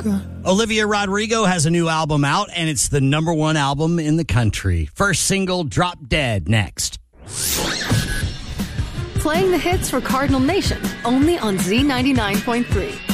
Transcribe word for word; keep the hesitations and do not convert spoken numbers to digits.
Olivia Rodrigo has a new album out, and it's the number one album in the country. First single, Drop Dead, next. Playing the hits for Cardinal Nation, only on Z ninety-nine point three.